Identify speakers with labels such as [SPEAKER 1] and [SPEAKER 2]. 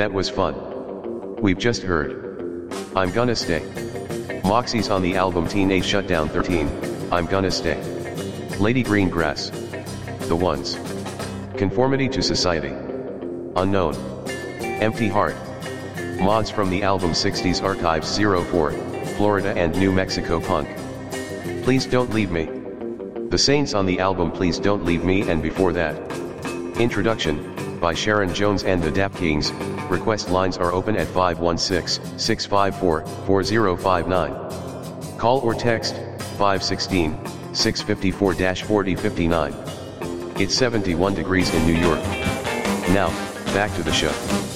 [SPEAKER 1] That was fun. We've just heard I'm Gonna Stay. Moxie's on the album Teenage Shutdown 13, I'm Gonna Stay. Lady Greengrass. The Ones. Conformity to Society. Unknown. Empty Heart. Mods from the album 60s Archives 04, Florida and New Mexico Punk. Please Don't Leave Me. The Saints on the album Please Don't Leave Me, and before that, Introduction, by Sharon Jones and the Dap Kings. Request lines are open at 516-654-4059. Call or text, 516-654-4059. It's 71 degrees in New York. Now, back to the show.